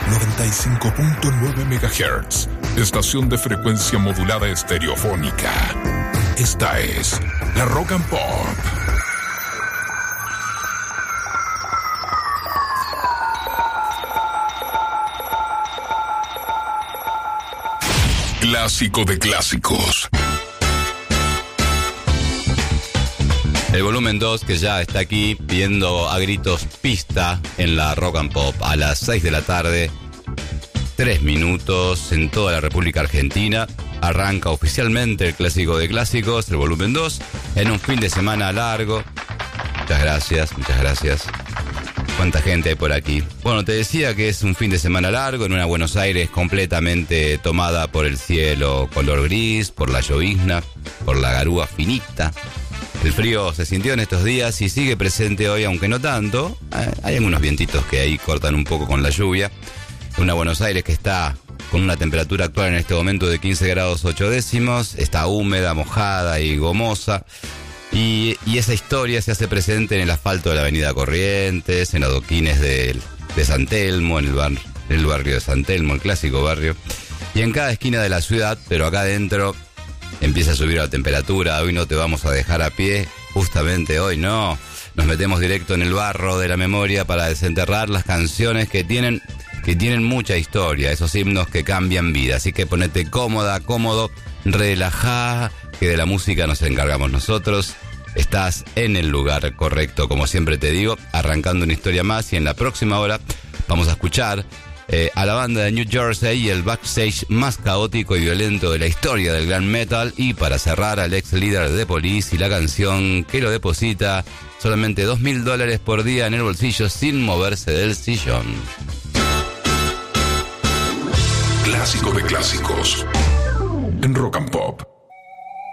95.9 MHz, estación de frecuencia modulada estereofónica. Esta es la Rock and Pop. Clásico de clásicos. El volumen 2 que ya está aquí pidiendo a gritos pista en la Rock and Pop a las 6 de la tarde, 3 minutos en toda la República Argentina. Arranca oficialmente el Clásico de Clásicos, el volumen 2, en un fin de semana largo. Muchas gracias, muchas gracias. ¿Cuánta gente hay por aquí? Bueno, te decía que es un fin de semana largo en una Buenos Aires completamente tomada por el cielo color gris, por la llovizna, por la garúa finita. El frío se sintió en estos días y sigue presente hoy, aunque no tanto. Hay algunos vientitos que ahí cortan un poco con la lluvia. Una Buenos Aires que está con una temperatura actual en este momento de 15 grados 8 décimos. Está húmeda, mojada y gomosa. Y esa historia se hace presente en el asfalto de la avenida Corrientes, en adoquines de San Telmo, en el barrio de San Telmo, el clásico barrio. Y en cada esquina de la ciudad, pero acá adentro empieza a subir la temperatura. Hoy no te vamos a dejar a pie, justamente hoy no. Nos metemos directo en el barro de la memoria para desenterrar las canciones que tienen mucha historia, esos himnos que cambian vida. Así que ponete cómoda, cómodo, relajá, que de la música nos encargamos nosotros. Estás en el lugar correcto, como siempre te digo, arrancando una historia más. Y en la próxima hora vamos a escuchar a la banda de New Jersey y el backstage más caótico y violento de la historia del glam metal. Y para cerrar, al ex líder de The Police y la canción que lo deposita solamente $2.000 por día en el bolsillo sin moverse del sillón. Clásico de clásicos en Rock and Pop.